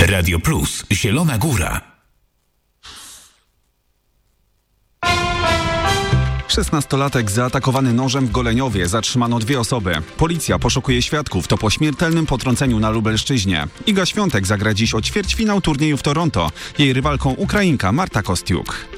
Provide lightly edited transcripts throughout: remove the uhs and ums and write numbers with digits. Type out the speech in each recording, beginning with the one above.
Radio Plus, Zielona Góra. 16-latek zaatakowany nożem w Goleniowie. Zatrzymano 2 osoby. Policja poszukuje świadków. To po śmiertelnym potrąceniu na Lubelszczyźnie. Iga Świątek zagra dziś o ćwierćfinał turnieju w Toronto. Jej rywalką Ukrainka Marta Kostiuk.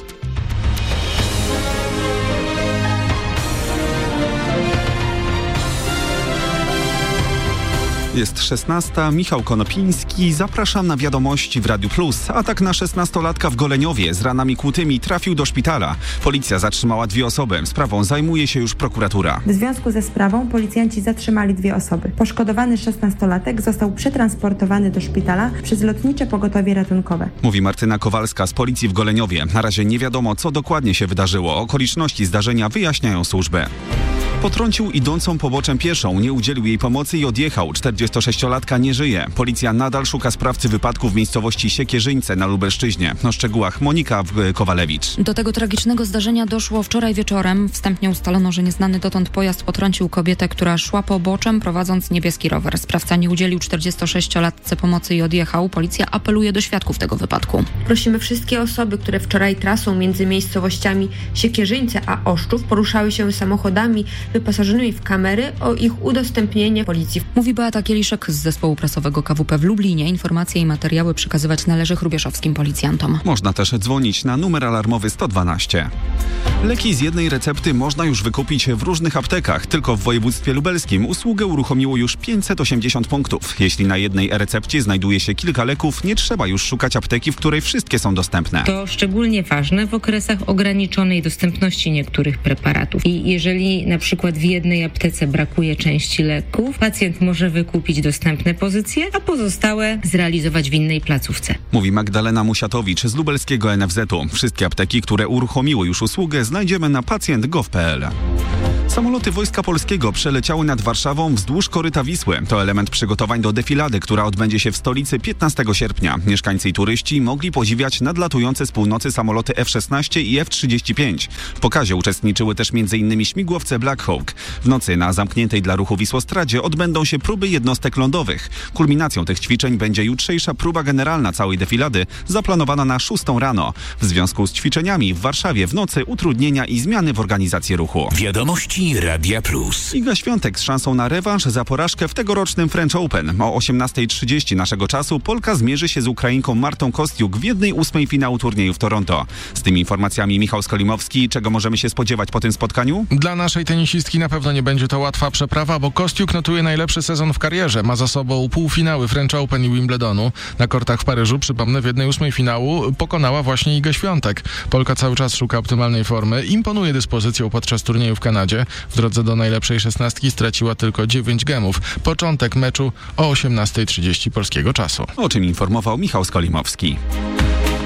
Jest 16. Michał Konopiński. Zapraszam na wiadomości w Radiu Plus. Atak na 16-latka w Goleniowie z ranami kłutymi trafił do szpitala. Policja zatrzymała 2 osoby. Sprawą zajmuje się już prokuratura. W związku ze sprawą policjanci zatrzymali 2 osoby. Poszkodowany 16-latek został przetransportowany do szpitala przez Lotnicze Pogotowie Ratunkowe. Mówi Martyna Kowalska z policji w Goleniowie. Na razie nie wiadomo, co dokładnie się wydarzyło. Okoliczności zdarzenia wyjaśniają służby. Potrącił idącą poboczem pieszą, nie udzielił jej pomocy i odjechał. 46-latka nie żyje. Policja nadal szuka sprawcy wypadku w miejscowości Siekierzyńce na Lubelszczyźnie. O szczegółach Monika Kowalewicz. Do tego tragicznego zdarzenia doszło wczoraj wieczorem. Wstępnie ustalono, że nieznany dotąd pojazd potrącił kobietę, która szła poboczem, prowadząc niebieski rower. Sprawca nie udzielił 46-latce pomocy i odjechał. Policja apeluje do świadków tego wypadku. Prosimy wszystkie osoby, które wczoraj trasą między miejscowościami Siekierzyńce a Oszczów poruszały się samochodami wyposażonymi w kamery, o ich udostępnienie policji. Mówi Beata Kieliszek z zespołu prasowego KWP w Lublinie. Informacje i materiały przekazywać należy chrubieszowskim policjantom. Można też dzwonić na numer alarmowy 112. Leki z jednej recepty można już wykupić w różnych aptekach. Tylko w województwie lubelskim usługę uruchomiło już 580 punktów. Jeśli na jednej e-recepcie znajduje się kilka leków, nie trzeba już szukać apteki, w której wszystkie są dostępne. To szczególnie ważne w okresach ograniczonej dostępności niektórych preparatów. I jeżeli na przykład w jednej aptece brakuje części leków, pacjent może wykupić dostępne pozycje, a pozostałe zrealizować w innej placówce. Mówi Magdalena Musiatowicz z lubelskiego NFZ-u. Wszystkie apteki, które uruchomiły już usługę, znajdziemy na pacjent.gov.pl. Samoloty Wojska Polskiego przeleciały nad Warszawą wzdłuż koryta Wisły. To element przygotowań do defilady, która odbędzie się w stolicy 15 sierpnia. Mieszkańcy i turyści mogli podziwiać nadlatujące z północy samoloty F-16 i F-35. W pokazie uczestniczyły też m.in. śmigłowce Black Hawk. W nocy na zamkniętej dla ruchu Wisłostradzie odbędą się próby jednostek lądowych. Kulminacją tych ćwiczeń będzie jutrzejsza próba generalna całej defilady, zaplanowana na 6 rano. W związku z ćwiczeniami w Warszawie w nocy utrudnienia i zmiany w organizacji ruchu. Wiadomości Radia Plus. Iga Świątek z szansą na rewanż za porażkę w tegorocznym French Open. O 18:30 naszego czasu Polka zmierzy się z Ukrainką Martą Kostiuk w 1/8 finału turnieju w Toronto. Z tymi informacjami Michał Skolimowski. Czego możemy się spodziewać po tym spotkaniu? Dla naszej tenisistki na pewno nie będzie to łatwa przeprawa, bo Kostiuk notuje najlepszy sezon w karierze. Ma za sobą półfinały French Open i Wimbledonu. Na kortach w Paryżu, przypomnę, w 1/8 finału pokonała właśnie Igę Świątek. Polka cały czas szuka optymalnej formy. Imponuje dyspozycją podczas turnieju w Kanadzie. W drodze do najlepszej 16 straciła tylko 9 gemów. Początek meczu o 18:30 polskiego czasu. O czym informował Michał Skolimowski.